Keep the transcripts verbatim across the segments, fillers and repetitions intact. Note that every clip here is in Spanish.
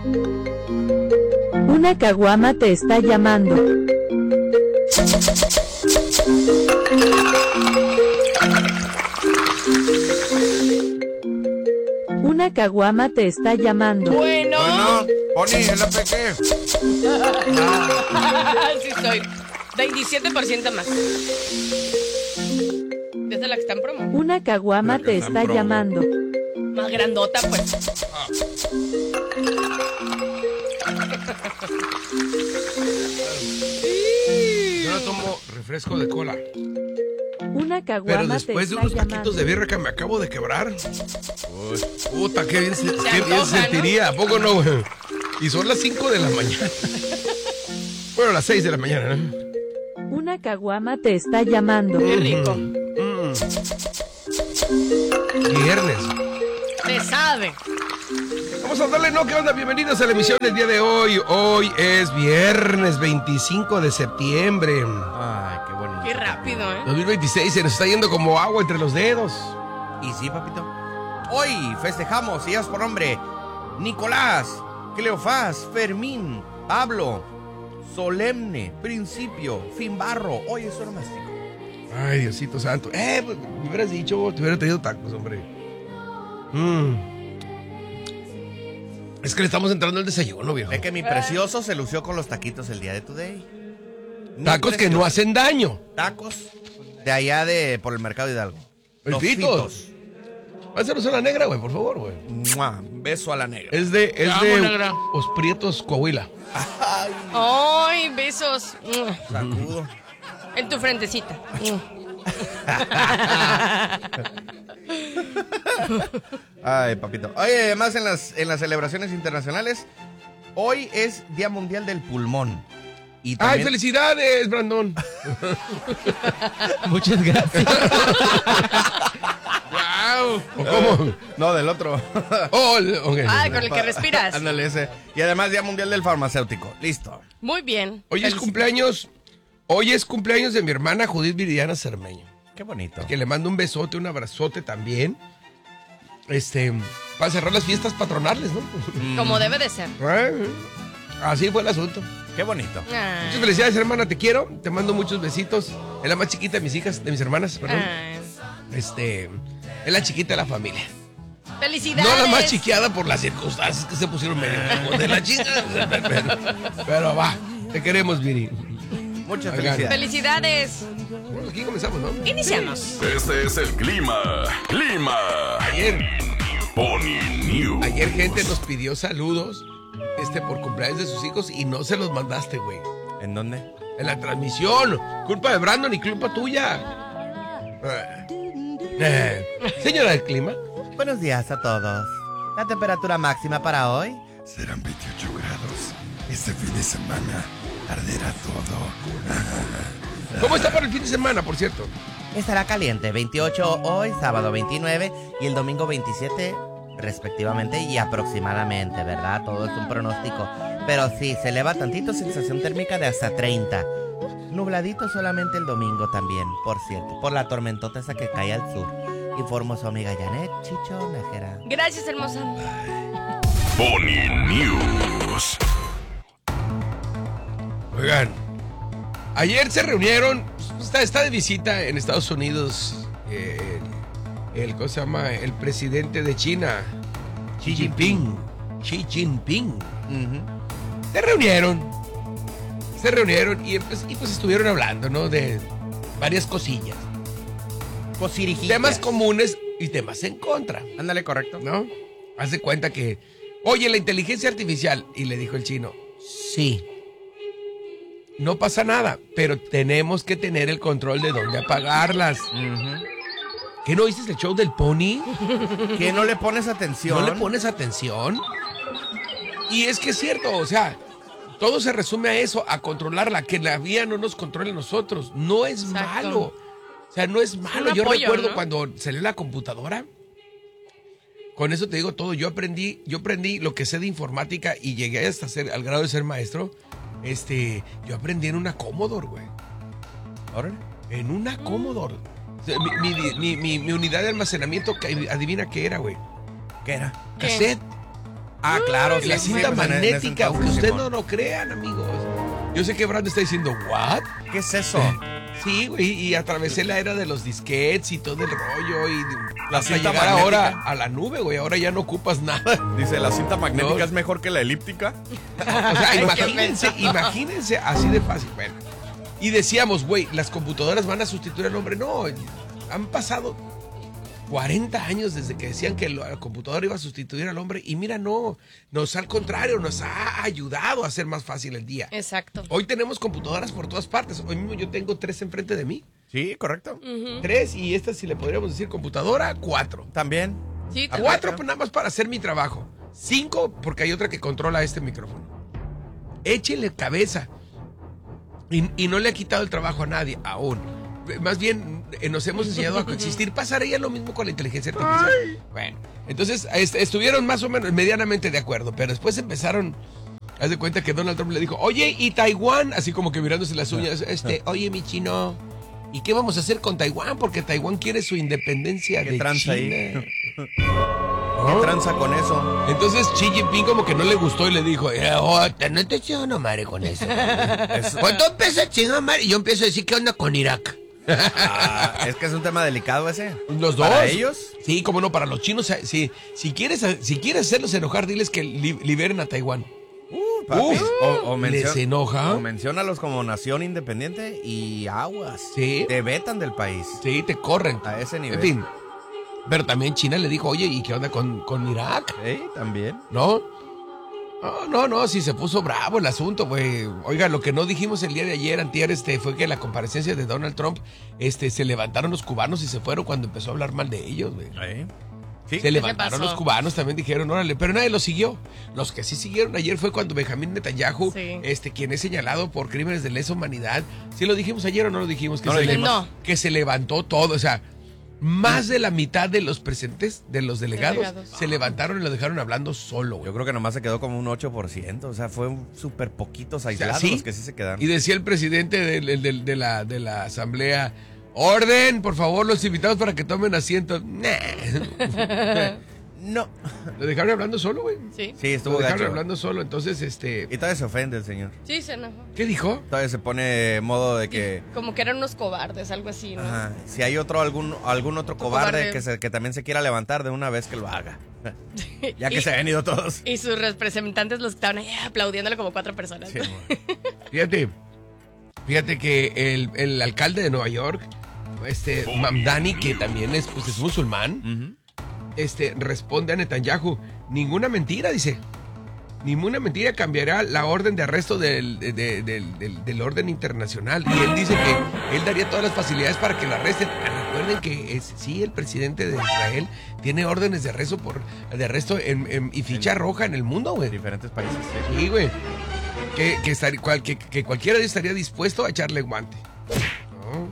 Una caguama te está llamando. Una caguama te está llamando. Bueno. Bueno, Pony, es la peque. Sí soy. veintisiete por ciento más. Desde la que está en promo. Una caguama te está llamando. Más grandota, pues. Ah. Yo no tomo refresco de cola. Una caguama Pero después te de está unos llamando. taquitos de birra que me acabo de quebrar. Uy, puta, qué bien se, Se qué bien antoja, sentiría. ¿A poco no, güey? Y son las cinco de la mañana. Bueno, las seis de la mañana, ¿no? Una caguama te está llamando. Qué rico. Mm. Viernes. Se sabe. Vamos a darle, ¿no? ¿Qué onda? Bienvenidos a la emisión del día de hoy. Hoy es viernes veinticinco de septiembre. Ay, qué bonito. Qué rápido, ¿eh? dos mil veintiséis se nos está yendo como agua entre los dedos. Y sí, papito. Hoy festejamos, días por nombre: Nicolás, Cleofás, Fermín, Pablo, Solemne, Principio, Finbarro. Hoy es onomástico. Ay, Diosito santo. Eh, pues, me hubieras dicho, te hubiera traído tacos, hombre. Mm. Es que le estamos entrando al desayuno, viejo. Ve que mi precioso se lució con los taquitos el día de today. Mi Tacos que no precioso. hacen daño. Tacos de allá de por el mercado Hidalgo. El Los Fitos. Fitos. Pásanos a la negra, güey, por favor, güey. ¡Mua! Beso a la negra. Es de, es amo, de negra. Os Prietos, Coahuila. Ay, besos. Sacudo. En tu frentecita. Ay, papito. Oye, además en las, en las celebraciones internacionales, hoy es Día Mundial del Pulmón. Y ¡Ay, también... felicidades, Brandon! Muchas gracias. ¡Wow! ¿O cómo? No, del otro. Oh, ok. Ay, con el que respiras. Ándale, ese. Y además Día Mundial del Farmacéutico. Listo. Muy bien. Hoy es Felici- cumpleaños, hoy es cumpleaños de mi hermana Judith Viridiana Cermeño. Qué bonito. Que le mando un besote, un abrazote también. Este, para cerrar las fiestas patronales, ¿no? Como debe de ser. Eh, Así fue el asunto. Qué bonito. Ay. Muchas felicidades, hermana, te quiero. Te mando muchos besitos. Es la más chiquita de mis hijas, de mis hermanas, perdón. Ay. Este, es la chiquita de la familia. Felicidades. No la más chiqueada por las circunstancias que se pusieron medio lejos de la chica. Pero, pero va, te queremos, Viri. Muchas Oigan. felicidades. Felicidades. Bueno, aquí comenzamos, ¿no? Iniciamos. Este es el clima. Clima. Ayer, Pony News. ayer gente nos pidió saludos este, por cumpleaños de sus hijos y no se los mandaste, güey. ¿En dónde? En la transmisión. Culpa de Brandon y culpa tuya. Eh, eh, Señora del clima. Buenos días a todos. La temperatura máxima para hoy. Serán veintiocho grados. Este fin de semana arderá todo. ¿Cómo está para el fin de semana, por cierto? Estará caliente, veintiocho hoy, sábado veintinueve y el domingo veintisiete respectivamente y aproximadamente, ¿verdad? Todo es un pronóstico. Pero sí, se eleva tantito, sensación térmica de hasta treinta. Nubladito solamente el domingo también, por cierto, por la tormentota esa que cae al sur. Informó su amiga Janet Chicho Nájera. Gracias, hermosa. Pony News. Oigan, ayer se reunieron, está, está de visita en Estados Unidos eh, el, el, ¿cómo se llama? El presidente de China, Xi Jinping. Xi Jinping. Uh-huh. Se reunieron, se reunieron y pues, y pues estuvieron hablando, ¿no? De varias cosillas. Cosirijillas. Temas comunes y temas en contra, Ándale, correcto. ¿no? Haz de cuenta que, oye, la inteligencia artificial, y le dijo el chino, sí. No pasa nada, pero tenemos que tener el control de dónde apagarlas. Uh-huh. ¿Qué no viste el show del Pony? ¿Que no le pones atención? ¿No le pones atención? Y es que es cierto, o sea, todo se resume a eso, a controlarla, que la vida no nos controle a nosotros. No es Exacto. malo. O sea, no es malo. un Yo apoyo, recuerdo ¿no? cuando salió la computadora. Con eso te digo todo. Yo aprendí, yo aprendí lo que sé de informática y llegué hasta ser, al grado de ser maestro. Este, yo aprendí en una Commodore, güey. Órale. En una Commodore. O sea, mi, mi, mi, mi, mi unidad de almacenamiento, que adivina qué era, güey. ¿Qué era? ¿Qué? Cassette. Ah, claro. La sí, cinta sí, pues, en- en ese magnética, aunque entonces, ustedes Simón. no lo crean, amigos. Yo sé que Brando está diciendo, ¿what? ¿Qué es eso? Sí, güey, y atravesé la era de los disquetes y todo el rollo y La hasta cinta llegar magnética. ahora a la nube, güey, ahora ya no ocupas nada. Dice, ¿la cinta magnética No. es mejor que la elíptica? O sea, imagínense, imagínense así de fácil. Bueno, y decíamos, güey, las computadoras van a sustituir al hombre. No, han pasado cuarenta años desde que decían que la computadora iba a sustituir al hombre y mira, no, nos al contrario, nos ha ayudado a hacer más fácil el día. Exacto. Hoy tenemos computadoras por todas partes. Hoy mismo yo tengo tres enfrente de mí. Sí, correcto. Tres y esta, si le podríamos decir computadora, cuatro. También. Sí, Ah, Cuatro, pues nada más para hacer mi trabajo. Cinco, porque hay otra que controla este micrófono. Échenle cabeza. Y, y no le ha quitado el trabajo a nadie, aún. Más bien, eh, nos hemos enseñado a coexistir. Pasaría lo mismo con la inteligencia artificial. Bueno, entonces est- estuvieron más o menos medianamente de acuerdo, pero después empezaron. Haz de cuenta que Donald Trump le dijo, oye, ¿y Taiwán? Así como que mirándose las uñas, este, oye, mi chino, ¿y qué vamos a hacer con Taiwán? Porque Taiwán quiere su independencia ¿Qué de tranza China. ahí? ¿Qué tranza con eso? Entonces Xi Jinping como que no le gustó y le dijo, eh, oh, te- no te chingo no madre con eso. Cuando empieza a chingar madre, yo empiezo a decir, ¿qué onda con Irak? Ah, es que es un tema delicado ese. Los dos. ¿Para ellos? Sí, cómo no, para los chinos, eh, sí. Si quieres, si quieres hacerlos enojar, diles que li- liberen a Taiwán. Uh, papi. Uf, o, o ¿les mencion- enoja? O menciónalos como nación independiente y aguas. Sí. Te vetan del país. Sí, te corren. A ese nivel. En fin. Pero también China le dijo, oye, ¿y qué onda con, con Irak? ¿Eh? También. ¿No? No, no, no, sí se puso bravo el asunto, güey. Oiga, lo que no dijimos el día de ayer, antier, este, fue que en la comparecencia de Donald Trump, este, se levantaron los cubanos y se fueron cuando empezó a hablar mal de ellos, güey. ¿Eh? Sí. Se levantaron pasó? los cubanos, también dijeron, órale, pero nadie lo siguió. Los que sí siguieron ayer fue cuando Benjamín Netanyahu, Sí. este, quien es señalado por crímenes de lesa humanidad, ¿sí lo dijimos ayer o no lo dijimos? Que, No se, lo dijimos. No. que se levantó todo, o sea, más de la mitad de los presentes, de los delegados, Delegados. se levantaron y lo dejaron hablando solo, güey. Yo creo que nomás se quedó como un ocho por ciento. O sea, fue un súper poquitos aislados ¿sí? los que sí se quedaron. Y decía el presidente del- del- del- de, la, de la asamblea, orden, por favor, los invitados para que tomen asiento. Nah. No. Lo dejaron hablando solo, güey. Sí. Sí, Lo estuvo dejaron gacho. hablando solo, entonces, este... Y todavía se ofende el señor. Sí, se enojó. ¿Qué dijo? Todavía se pone modo de que... Como que eran unos cobardes, algo así, ¿no? Ajá, si hay otro algún algún otro Otro cobarde, cobarde. Que, se, que también se quiera levantar de una vez que lo haga. Ya que Y- se han ido todos. Y sus representantes los estaban ahí aplaudiéndole como cuatro personas. Sí, Fíjate, fíjate que el, el alcalde de Nueva York, este Mamdani, que también es, pues, es musulmán, Ujú. este, responde a Netanyahu, ninguna mentira, dice. Ninguna mentira cambiará la orden de arresto del, de- de- del, del- del orden internacional. Y él dice que él daría todas las facilidades para que lo arresten. Recuerden que es, sí, el presidente de Israel tiene órdenes de arresto por de arresto en- en- y ficha roja en el mundo, En güey. diferentes países. sí. Sí, güey. Que, que, estar- cual- que- que cualquiera de ellos estaría dispuesto a echarle guante. ¿No?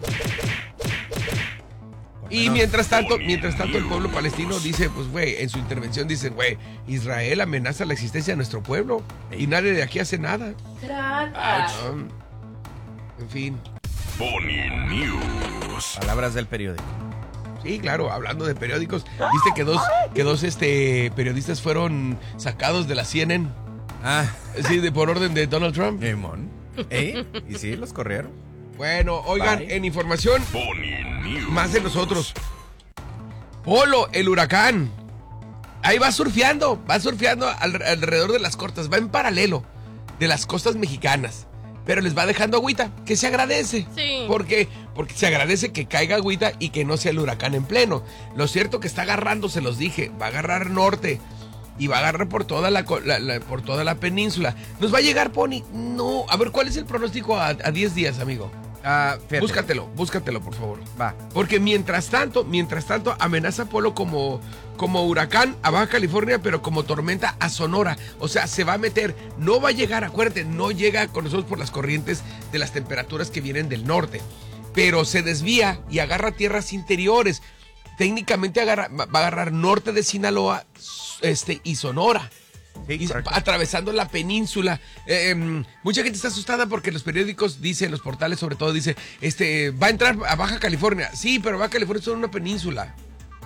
Y mientras tanto, mientras tanto el pueblo palestino dice, pues güey, en su intervención dicen, güey, Israel amenaza la existencia de nuestro pueblo y nadie de aquí hace nada. Ah, no. En fin, Pony News. Palabras del periódico. sí, claro, hablando de periódicos, viste que dos, que dos este, periodistas fueron sacados de la C N N, Ah, sí, de, por orden de Donald Trump. Simón. ¿Eh? ¿Y sí, los corrieron? Bueno, oigan, Bye. en información, Pony News. más de nosotros. Polo, el huracán. Ahí va surfeando, va surfeando al- alrededor de las costas, va en paralelo de las costas mexicanas. Pero les va dejando agüita, que se agradece. Sí. ¿Por qué? Porque se agradece que caiga agüita y que no sea el huracán en pleno. Lo cierto que está agarrando, se los dije, va a agarrar norte y va a agarrar por toda la, co- la- la- por toda la península. ¿Nos va a llegar, Pony? No. A ver, ¿cuál es el pronóstico a diez días, amigo? Ah, fíjate. Búscatelo, búscatelo, por favor. Va. Porque mientras tanto, mientras tanto, amenaza Polo como, como huracán a Baja California, pero como tormenta a Sonora. O sea, se va a meter, no va a llegar, acuérdate, no llega con nosotros por las corrientes de las temperaturas que vienen del norte. Pero se desvía y agarra tierras interiores. Técnicamente agarra, va a agarrar norte de Sinaloa este, y Sonora. Sí, Y correcto. atravesando la península. Eh, em, mucha gente está asustada porque los periódicos dicen, los portales sobre todo, dice, este, va a entrar a Baja California. Sí, pero Baja California es solo una península.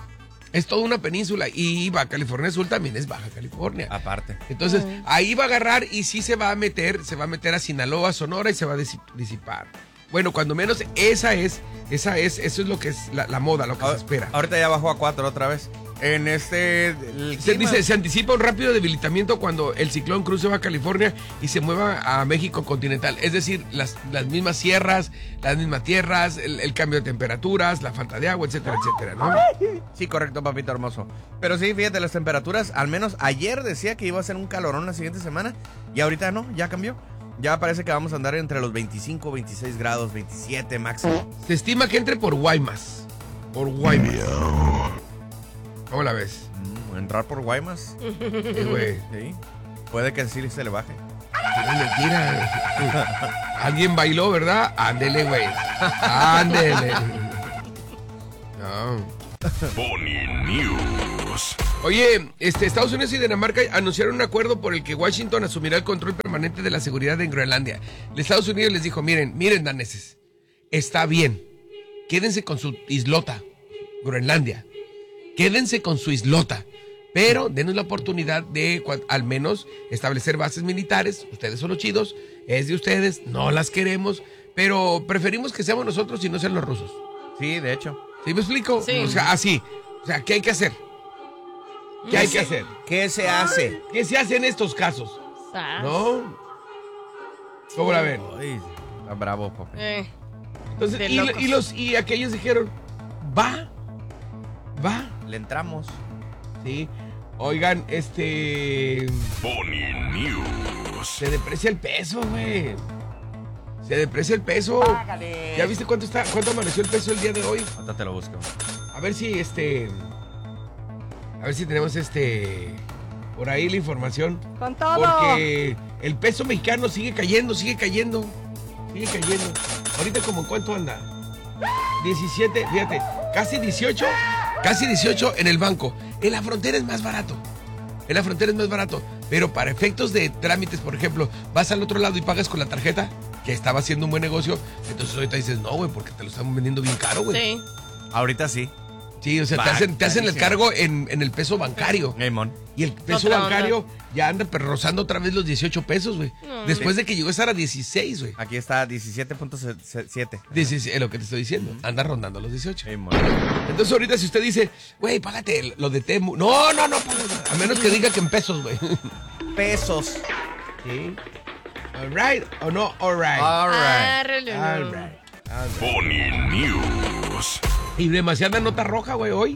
Es toda una península y Baja California Sur también es Baja California. Aparte. Entonces, ahí va a agarrar y sí se va a meter, se va a meter a Sinaloa, Sonora y se va a disipar. Bueno, cuando menos esa es, esa es, eso es lo que es la, la moda, lo que Ahora, se espera. Ahorita ya bajó a cuatro otra vez. En este... el Se clima- dice, se anticipa un rápido debilitamiento cuando el ciclón cruce Baja California y se mueva a México continental. Es decir, las, las mismas sierras, las mismas tierras, el, el cambio de temperaturas, la falta de agua, etcétera, etcétera, ¿no? Sí, correcto, papito hermoso. Pero sí, fíjate, las temperaturas, al menos ayer decía que iba a ser un calorón la siguiente semana y ahorita no, ya cambió. Ya parece que vamos a andar entre los veinticinco, veintiséis grados, veintisiete máximo. Se estima que entre por Guaymas. Por Guaymas. ¿Cómo la ves? Mm, ¿Entrar por Guaymas? Sí, güey. Sí. Puede que sí se le baje. Tira mentira. Alguien bailó, ¿verdad? Ándele, güey. Ándele. No. Pony News. Oye, este, Estados Unidos y Dinamarca anunciaron un acuerdo por el que Washington asumirá el control permanente de la seguridad en Groenlandia. Estados Unidos les dijo, miren, miren, daneses, está bien, quédense con su islota, Groenlandia, quédense con su islota, pero denos la oportunidad de al menos establecer bases militares, ustedes son los chidos, es de ustedes, no las queremos, pero preferimos que seamos nosotros y no sean los rusos. Sí, de hecho. ¿Sí me explico? Sí. O sea, así, o sea, ¿qué hay que hacer? ¿Qué hay que hacer? ¿Qué se hace? ¿Qué se hace en estos casos? Sas. ¿No? ¿Cómo la ven? Ay, está bravo, papi. Eh, Entonces, de y, locos. y los y aquellos dijeron, va, va, Le entramos. sí. Oigan, este, Pony News. se deprecia el peso, güey. Se deprecia el peso. ¿Ya viste cuánto está, cuánto amaneció el peso el día de hoy? Ahorita te lo busco. A ver si este, a ver si tenemos este, por ahí la información. Con todo. Porque el peso mexicano sigue cayendo, sigue cayendo, sigue cayendo. Ahorita, ¿como en cuánto anda? diecisiete, fíjate, casi dieciocho, casi dieciocho en el banco. En la frontera es más barato. En la frontera es más barato. Pero para efectos de trámites, por ejemplo, vas al otro lado y pagas con la tarjeta, que estaba haciendo un buen negocio. Entonces ahorita dices, no, güey, porque te lo están vendiendo bien caro, güey. Sí. Ahorita sí. Sí, o sea, te Va, hacen, te hacen el carísimo. cargo en, en el peso bancario. Gamon. Y el peso Otra bancario onda. ya anda pero rozando otra vez los dieciocho pesos, güey. No. Después de que llegó a estar a dieciséis, güey. Aquí está diecisiete punto siete. dieciséis, es lo que te estoy diciendo. Anda rondando los dieciocho. Gamon. Entonces ahorita si usted dice, güey, págate lo de Temu. No, no, no, págate. A menos que diga que en pesos, güey. Pesos. Sí. All right o no, all right. All right. Árrele, no. All right. All right. Pony News. Y demasiada nota roja, güey, hoy.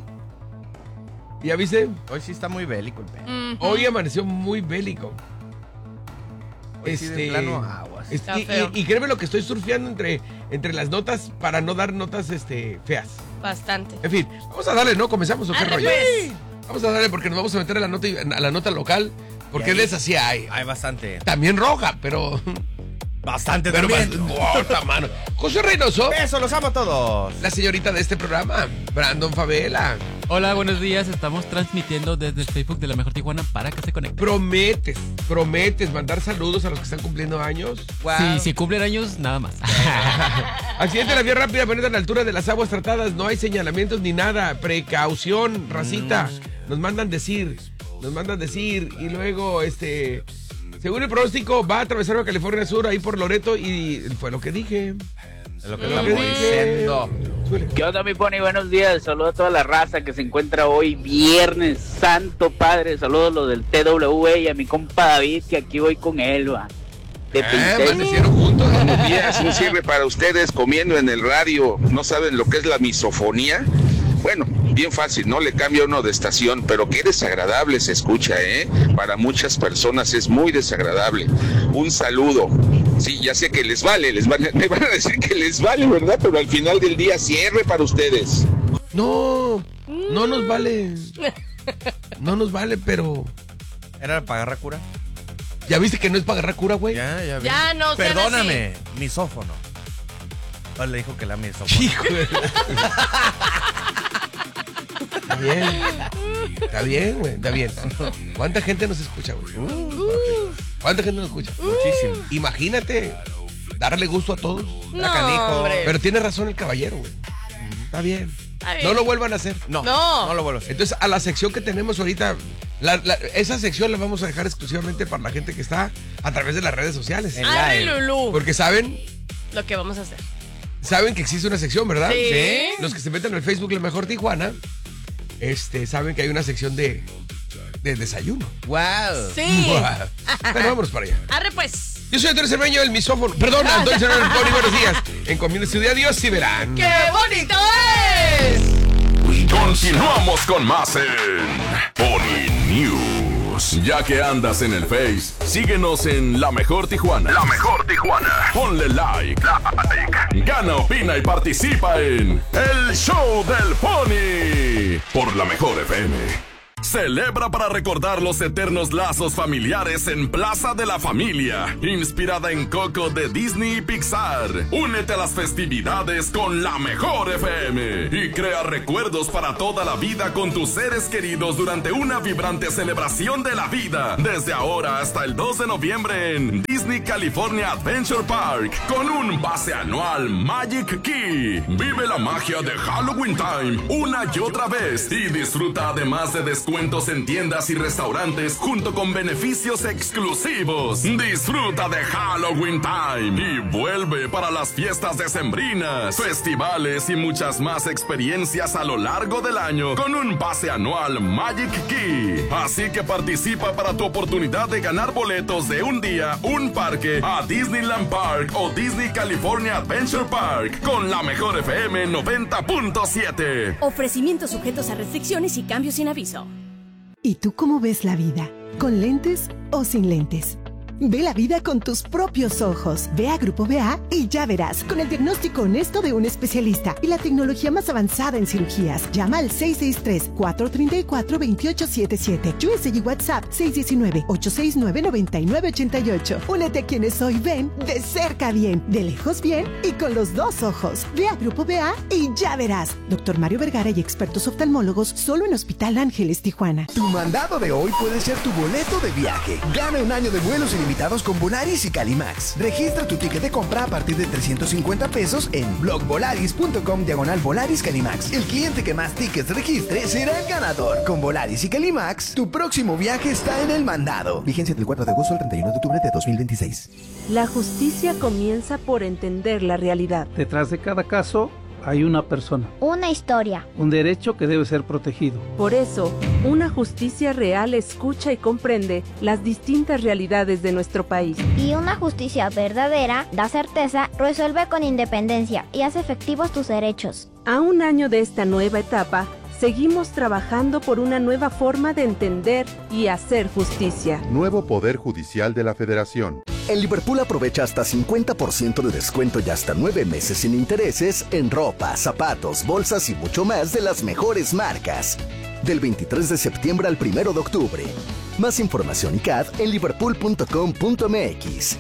¿Ya viste? Hoy sí está muy bélico el pedo. Mm, Hoy amaneció muy bélico. Hoy sí de plano aguas. es- Está y, feo. y- y créeme lo que estoy surfeando entre, entre las notas para no dar notas este, feas. Bastante. En fin, vamos a darle, ¿no? ¿Comenzamos o qué Arre, rollo? pues. Vamos a darle porque nos vamos a meter a la nota, a la nota local. Porque Y ahí- de esas sí hay. Hay bastante. También roja, pero... Bastante pero también. más- Bota, mano. José Reynoso, Besos, los amo a todos. la señorita de este programa, Brandon Favela. Hola, buenos días. Estamos transmitiendo desde el Facebook de La Mejor Tijuana para que se conecten. Prometes, prometes mandar saludos a los que están cumpliendo años. Wow. Si, si cumplen años, nada más. Accidente de la vía rápida, venida a la altura de las aguas tratadas. No hay señalamientos ni nada. Precaución, racita. Nos mandan decir. Nos mandan decir. Y luego, este. Según el pronóstico, va a atravesar a California Sur, ahí por Loreto. Y fue lo que dije. Es lo que Fue lo estamos que dije. diciendo. Súbele. ¿Qué onda, mi Pony? Buenos días. Saludos a toda la raza que se encuentra hoy, Viernes Santo, padre. Saludos a los del T W E y a mi compa David, que aquí voy con él, va. De Eh, Pincel. amanecieron juntos. Buenos días, un cierre para ustedes comiendo en el radio. ¿No saben lo que es la misofonía? Bueno, bien fácil, ¿no? Le cambia uno de estación, pero qué desagradable se escucha, ¿eh? Para muchas personas es muy desagradable. Un saludo. Sí, ya sé que les vale, les van, me van a decir que les vale, ¿verdad? Pero al final del día, cierre para ustedes. No, no nos vale. No nos vale, pero. ¿Era para agarrar cura? ¿Ya viste que no es para agarrar cura, güey? Ya, ya. vi. Ya, no sean Perdóname, misófono. Oh, le dijo que la misófono. Hijo de- Está bien. Está bien, güey. Está bien. ¿Cuánta gente nos escucha, güey? ¿Cuánta gente nos escucha? Muchísimo. Imagínate darle gusto a todos. No, canijo. hombre. Pero tiene razón el caballero, güey. Está bien. No lo vuelvan a hacer. No, No. no lo vuelvo a hacer. Entonces, a la sección que tenemos ahorita, la- la- esa sección la vamos a dejar exclusivamente para la gente que está a través de las redes sociales. En Arre, live. Lulú. Porque saben, Lo que vamos a hacer. saben que existe una sección, ¿verdad? Sí. Los que se meten en el Facebook La Mejor Tijuana, este, saben que hay una sección de, de desayuno. Wow. Sí. Pero vámonos para allá. Arre, pues. Yo soy Antonio Cermeño, el misófono. Perdón, Antonio Cermeño, el Pony. Buenos días. Encomienden su día a Dios y verán. ¡Qué bonito es! Continuamos con más en Pony News. Ya que andas en el Face, síguenos en La Mejor Tijuana. La Mejor Tijuana. Ponle like. like. Gana, opina y participa en El Show del Pony. Por La Mejor F M. Celebra para recordar los eternos lazos familiares en Plaza de la Familia, inspirada en Coco de Disney y Pixar. Únete a las festividades con La Mejor F M y crea recuerdos para toda la vida con tus seres queridos durante una vibrante celebración de la vida. Desde ahora hasta el dos de noviembre en Disney California Adventure Park con un pase anual Magic Key. Vive la magia de Halloween Time una y otra vez y disfruta además de descuentos en tiendas y restaurantes junto con beneficios exclusivos. Disfruta de Halloween Time y vuelve para las fiestas decembrinas, festivales y muchas más experiencias a lo largo del año con un pase anual Magic Key. Así que participa para tu oportunidad de ganar boletos de un día, un parque a Disneyland Park o Disney California Adventure Park con La Mejor F M noventa punto siete. Ofrecimientos sujetos a restricciones y cambios sin aviso. ¿Y tú cómo ves la vida? ¿Con lentes o sin lentes? Ve la vida con tus propios ojos. Ve a Grupo B A y ya verás, con el diagnóstico honesto de un especialista y la tecnología más avanzada en cirugías. Llama al seis seis tres, cuatro tres cuatro, dos ocho siete siete. U S y WhatsApp seis uno nueve, ocho seis nueve, nueve nueve ocho ocho. Únete a quienes hoy ven de cerca bien, de lejos bien y con los dos ojos. Ve a Grupo B A y ya verás. Doctor Mario Vergara y expertos oftalmólogos solo en Hospital Ángeles, Tijuana. Tu mandado de hoy puede ser tu boleto de viaje. Gana un año de vuelos ilimitados con Volaris y Calimax. Registra tu ticket de compra a partir de trescientos cincuenta pesos en blogvolaris.com diagonal Volaris Calimax. El cliente que más tickets registre será el ganador. Con Volaris y Calimax, tu próximo viaje está en el mandado. Vigencia del cuatro de agosto al treinta y uno de octubre de dos mil veintiséis. La justicia comienza por entender la realidad. Detrás de cada caso hay una persona. Una historia. Un derecho que debe ser protegido. Por eso, una justicia real escucha y comprende las distintas realidades de nuestro país. Y una justicia verdadera da certeza, resuelve con independencia y hace efectivos tus derechos. A un año de esta nueva etapa, seguimos trabajando por una nueva forma de entender y hacer justicia. Nuevo Poder Judicial de la Federación. En Liverpool aprovecha hasta cincuenta por ciento de descuento y hasta nueve meses sin intereses en ropa, zapatos, bolsas y mucho más de las mejores marcas. Del veintitrés de septiembre al primero de octubre. Más información y C A D en liverpool punto com punto m x.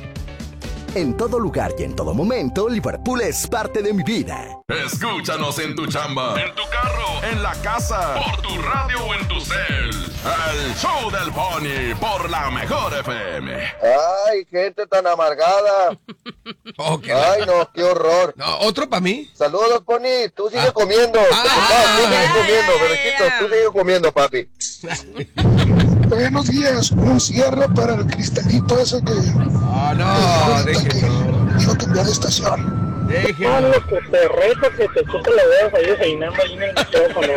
En todo lugar y en todo momento, Liverpool es parte de mi vida. Escúchanos en tu chamba, en tu carro, en la casa, por tu radio o en tu cel. El Show del Pony por La Mejor F M. Ay, gente tan amargada. Okay. Ay, no, qué horror. No, otro para mí. Saludos, Pony. Tú sigue ah. comiendo. Ah, ah, tú sigue comiendo, bebecito. Tú sigue comiendo, papi. Buenos días. Un cierre para el cristalito ese que... Ah, no, déjenlo. Quiero cambiar de estación. Déjenlo. Que te reto que te chupe la veas ahí desayunando ahí en el micrófono.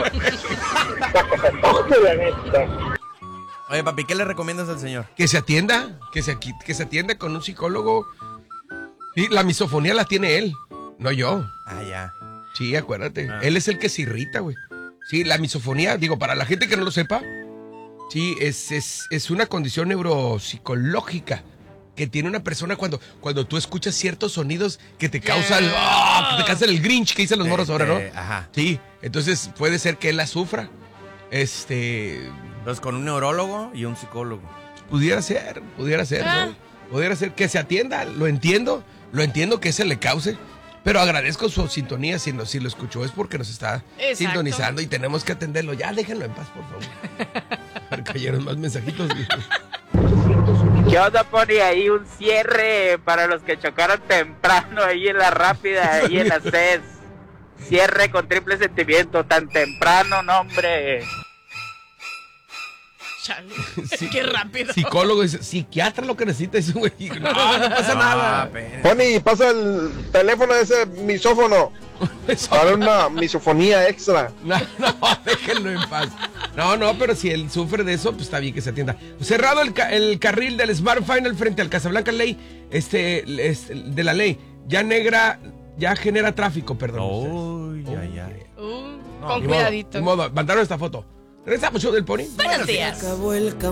La neta. Oye, papi, ¿qué le recomiendas al señor? Que se atienda, que se, que se atienda con un psicólogo. Y la misofonía la tiene él, no yo. Ah, ya. Sí, acuérdate. Ah. Él es el que se irrita, güey. Sí, la misofonía, digo, para la gente que no lo sepa, sí, es, es, es una condición neuropsicológica que tiene una persona cuando, cuando tú escuchas ciertos sonidos que te causan, yeah. oh, que te causan el Grinch que dicen los morros ahora, ¿no? Eh, ajá. Sí, entonces puede ser que él la sufra. Este... Entonces, con un neurólogo y un psicólogo. Pudiera ser, pudiera ser, ah. ¿no? Pudiera ser que se atienda, lo entiendo, lo entiendo que se le cause, pero agradezco su sintonía, si, no, si lo escuchó es porque nos está Exacto. sintonizando y tenemos que atenderlo. Ya, déjenlo en paz, por favor. Cayeron más mensajitos. ¿Qué onda, Pony? Ahí un cierre para los que chocaron temprano ahí en la rápida, ahí en la C E S. Cierre con triple sentimiento, tan temprano, no, hombre. Chale. Sí. Qué rápido. Psicólogo, dice, psiquiatra lo que necesita ese güey. No, no pasa nada. Pony, pasa el teléfono de ese misófono. Para una misofonía extra. No, no, déjenlo en paz. No, no, pero si él sufre de eso, pues está bien que se atienda. Cerrado el, ca el carril del Smart Final frente al Casablanca Ley, este, este, de la ley. Ya negra, ya genera tráfico, perdón. Uy, ay, ay. Uh, No, con ni cuidadito. Modo, ni modo, mandaron esta foto. ¿Regresamos, show del Pony? Buenos días. Acabó el